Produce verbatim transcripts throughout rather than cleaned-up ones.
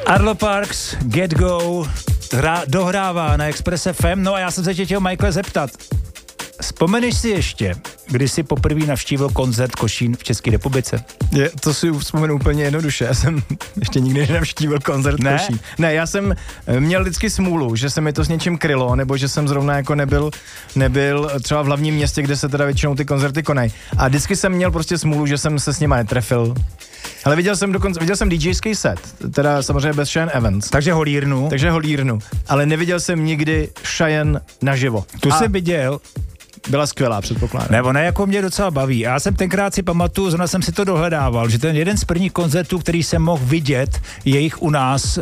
Arlo Parks, Get Go, hra, dohrává na Express F M. No a já jsem se tě chtěl, Michael, zeptat. Vzpomeneš si ještě, kdy jsi poprvé navštívil koncert Košín v České republice? Je, to si vzpomenu úplně jednoduše. Já jsem ještě nikdy nenavštívil koncert ne? Košín. Ne, já jsem měl vždycky smůlu, že se mi to s něčím krylo, nebo že jsem zrovna jako nebyl, nebyl třeba v hlavním městě, kde se teda většinou ty koncerty konají. A vždycky jsem měl prostě smůlu, že jsem se s nima netrefil. Ale viděl jsem dokonce, viděl jsem DJský set, teda samozřejmě bez Cheyenne Evans. Takže holírnu. Takže holírnu. Ale neviděl jsem nikdy Cheyenne naživo. Tu A jsem viděl. Byla skvělá, předpokládám. Ne, ona jako mě docela baví. Já jsem tenkrát si pamatuju, zrovna jsem si to dohledával, že ten jeden z prvních koncertů, který jsem mohl vidět, jejich u nás, uh,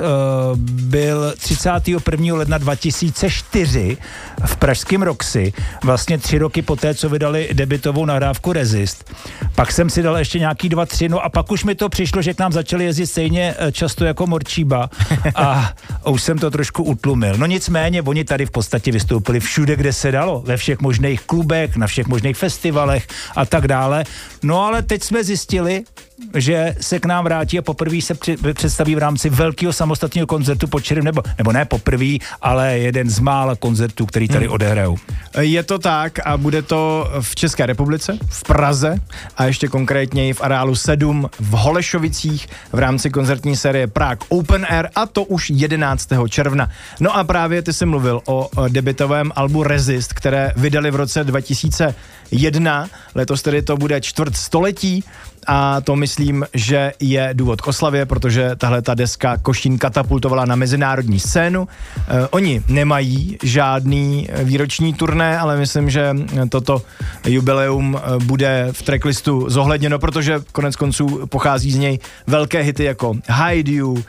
byl třicátého prvního ledna dva tisíce čtyři v pražském Roxy, vlastně tři roky poté, co vydali debutovou nahrávku Resist. Pak jsem si dal ještě nějaký dva, tři, no a pak už mi to přišlo, že k nám začali jezdit stejně často jako Morčíba a už jsem to trošku utlumil. No nicméně, oni tady v podstatě vystoupili všude, kde se dalo, ve všech možných klubech, na všech možných festivalech a tak dále. No ale teď jsme zjistili, že se k nám vrátí a poprvé se při, představí v rámci velkého samostatného koncertu pod Čerem, nebo, nebo ne poprvé, ale jeden z mála koncertů, který tady hmm. odehrajou. Je to tak a bude to v České republice, v Praze a ještě konkrétněji v areálu sedm v Holešovicích v rámci koncertní série Prague Open Air, a to už jedenáctého června. No a právě ty jsi mluvil o debutovém albu Resist, které vydali v roce dva tisíce jedna, letos tedy to bude čtvrt století a to myslím, že je důvod k oslavě, protože tahle ta deska Košín katapultovala na mezinárodní scénu. E, oni nemají žádný výroční turné, ale myslím, že toto jubileum bude v tracklistu zohledněno, protože konec konců pochází z něj velké hity jako Hide You, um,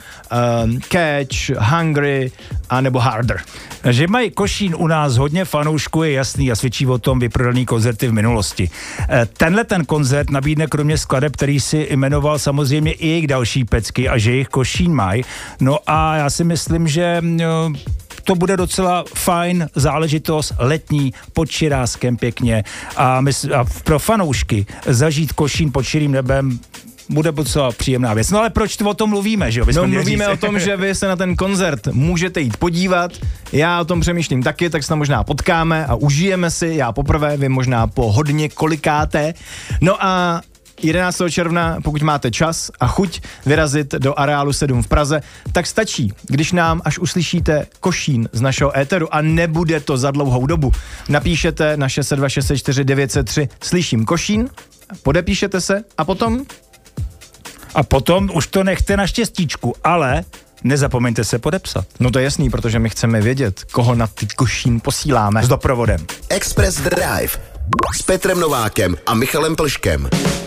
Catch, Hungry a nebo Harder. Že mají Košín u nás hodně fanoušků, je jasný a svědčí o tom vyprodaný koncerty v minulosti. Tenhle ten koncert nabídne kromě skladeb, který si jmenoval, samozřejmě i jejich další pecky a že jich Košín mají. No a já si myslím, že to bude docela fajn záležitost, letní, pod Širáskem pěkně a, mysl, a pro fanoušky zažít Košín pod širým nebem bude docela příjemná věc. No ale proč o tom mluvíme, že jo? No mluvíme říct. O tom, že vy se na ten koncert můžete jít podívat. Já o tom přemýšlím taky, tak se tam možná potkáme a užijeme si. Já poprvé, vy možná po hodně kolikáté. No a jedenáctého června, pokud máte čas a chuť vyrazit do areálu sedm v Praze, tak stačí, když nám až uslyšíte Košín z našeho éteru a nebude to za dlouhou dobu. Napíšete na šest set dva šest set čtyři devět set tři slyším Košín, podepíšete se a potom... A potom už to nechte na štěstíčku, ale nezapomeňte se podepsat. No to je jasný, protože my chceme vědět, koho na ty Košín posíláme. S doprovodem. Express Drive s Petrem Novákem a Michalem Plškem.